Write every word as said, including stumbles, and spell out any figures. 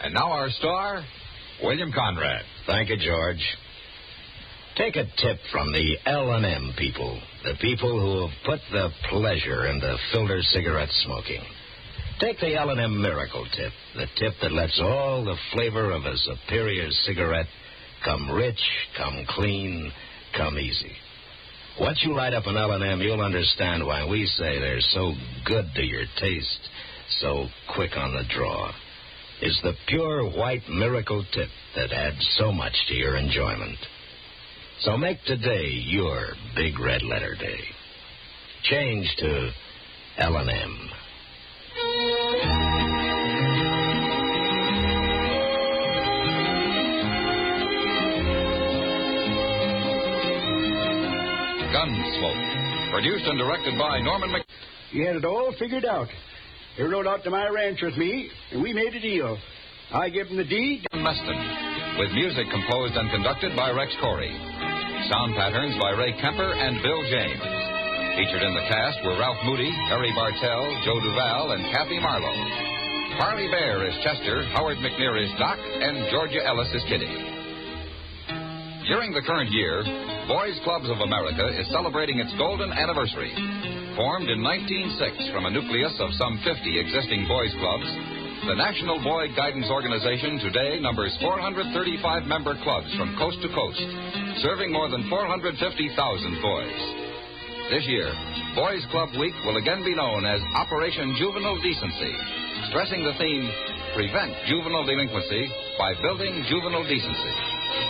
And now our star, William Conrad. Thank you, George. Take a tip from the L and M people, the people who have put the pleasure into filter cigarette smoking. Take the L and M Miracle tip, the tip that lets all the flavor of a superior cigarette come rich, come clean, come easy. Once you light up an L and M, you'll understand why we say they're so good to your taste, so quick on the draw. It's the pure white Miracle tip that adds so much to your enjoyment. So make today your big red letter day. Change to L and M. Gunsmoke, produced and directed by Norman Mc... He had it all figured out. He rode out to my ranch with me, and we made a deal. I give him the deed. Meston, with music composed and conducted by Rex Corey. Sound patterns by Ray Kemper and Bill James. Featured in the cast were Ralph Moody, Harry Bartell, Joe Duval, and Kathy Marlowe. Parley Bear is Chester, Howard McNear is Doc, and Georgia Ellis is Kitty. During the current year, Boys Clubs of America is celebrating its golden anniversary. Formed in nineteen oh six from a nucleus of some fifty existing boys' clubs, the National Boy Guidance Organization today numbers four hundred thirty-five member clubs from coast to coast, serving more than four hundred fifty thousand boys. This year, Boys Club Week will again be known as Operation Juvenile Decency, stressing the theme, Prevent Juvenile Delinquency by Building Juvenile Decency.